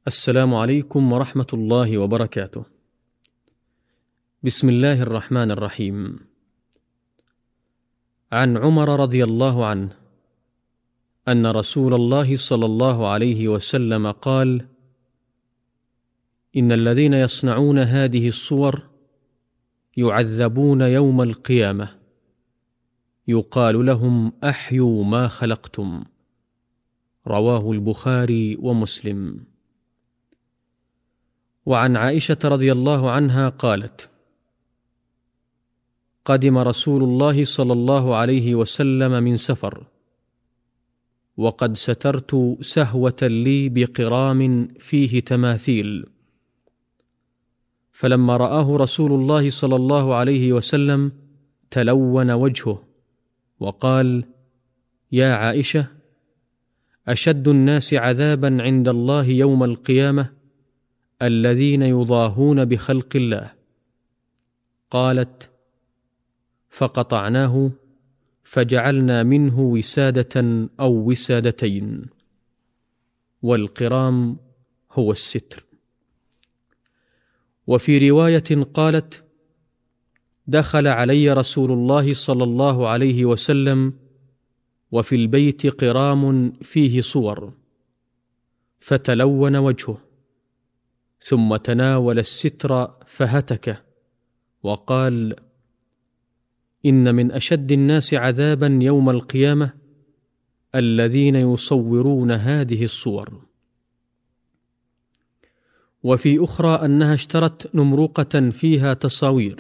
السلام عليكم ورحمة الله وبركاته. بسم الله الرحمن الرحيم. عن عمر رضي الله عنه أن رسول الله صلى الله عليه وسلم قال: إن الذين يصنعون هذه الصور يعذبون يوم القيامة، يقال لهم: أحيوا ما خلقتم. رواه البخاري ومسلم. وعن عائشة رضي الله عنها قالت: قدم رسول الله صلى الله عليه وسلم من سفر، وقد سترت سهوة لي بقرام فيه تماثيل، فلما رآه رسول الله صلى الله عليه وسلم تلون وجهه وقال: يا عائشة، أشد الناس عذابا عند الله يوم القيامة الذين يضاهون بخلق الله. قالت: فقطعناه فجعلنا منه وسادة أو وسادتين. والقرام هو الستر. وفي رواية قالت: دخل علي رسول الله صلى الله عليه وسلم وفي البيت قرام فيه صور، فتلون وجهه، ثم تناول الستر فهتكه وقال: إن من أشد الناس عذابا يوم القيامة الذين يصورون هذه الصور. وفي أخرى أنها اشترت نمرقة فيها تصاوير،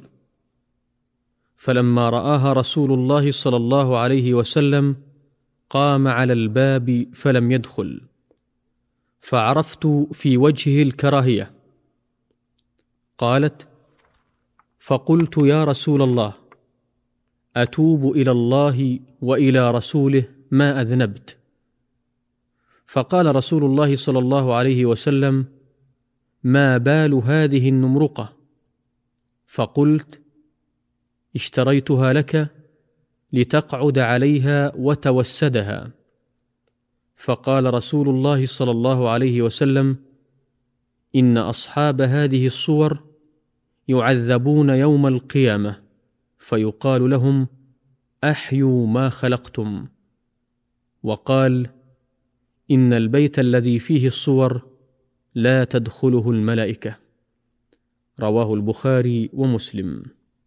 فلما رآها رسول الله صلى الله عليه وسلم قام على الباب فلم يدخل، فعرفت في وجهه الكراهية. قالت: فقلت: يا رسول الله، أتوب إلى الله وإلى رسوله ما أذنبت. فقال رسول الله صلى الله عليه وسلم: ما بال هذه النمرقة؟ فقلت: اشتريتها لك لتقعد عليها وتوسدها. فقال رسول الله صلى الله عليه وسلم: إن أصحاب هذه الصور يعذبون يوم القيامة، فيقال لهم: أحيوا ما خلقتم. وقال: إن البيت الذي فيه الصور لا تدخله الملائكة. رواه البخاري ومسلم.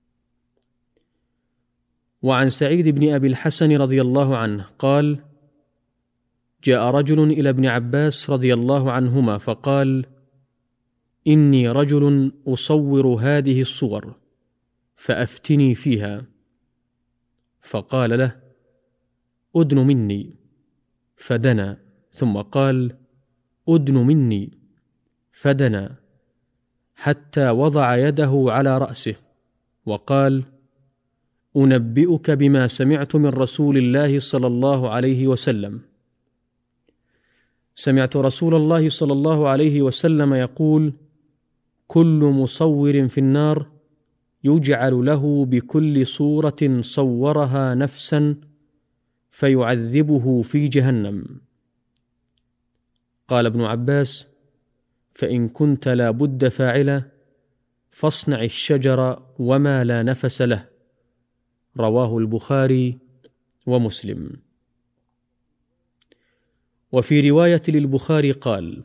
وعن سعيد بن أبي الحسن رضي الله عنه قال: جاء رجل إلى ابن عباس رضي الله عنهما فقال: إني رجل أصور هذه الصور، فأفتني فيها. فقال له: أدن مني. فدنا، ثم قال: أدن مني. فدنا حتى وضع يده على رأسه وقال: أنبئك بما سمعت من رسول الله صلى الله عليه وسلم. سمعت رسول الله صلى الله عليه وسلم يقول: كل مصور في النار يجعل له بكل صورة صورها نفسا فيعذبه في جهنم. قال ابن عباس: فإن كنت لا بد فاعلا فاصنع الشجر وما لا نفس له. رواه البخاري ومسلم. وفي رواية للبخاري قال: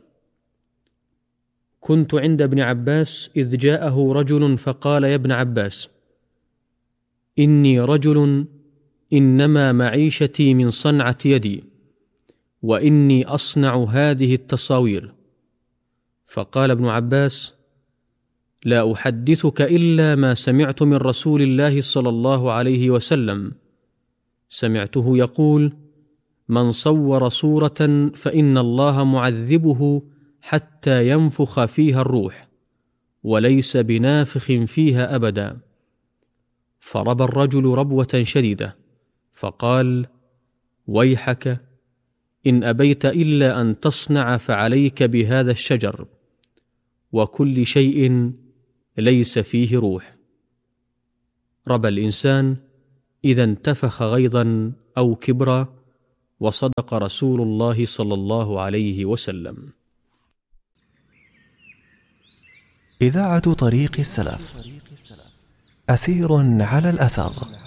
كنت عند ابن عباس إذ جاءه رجل فقال: يا ابن عباس، إني رجل إنما معيشتي من صنعة يدي، وإني أصنع هذه التصاوير. فقال ابن عباس: لا أحدثك إلا ما سمعت من رسول الله صلى الله عليه وسلم. سمعته يقول: من صور صورة فإن الله معذبه حتى ينفخ فيها الروح، وليس بنافخ فيها أبدا. فربى الرجل ربوة شديدة فقال: ويحك، إن أبيت إلا أن تصنع فعليك بهذا الشجر وكل شيء ليس فيه روح. ربى الإنسان إذا انتفخ غيظا أو كبرا، وصدق رسول الله صلى الله عليه وسلم. إذاعة طريق السلف، أثير على الأثر.